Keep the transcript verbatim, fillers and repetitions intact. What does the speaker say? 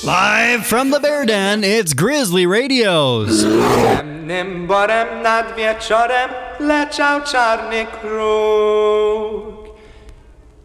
Live from the Bear Den, it's Grizzly Radios. Temnym borem nad wieczorem leciał czarny król.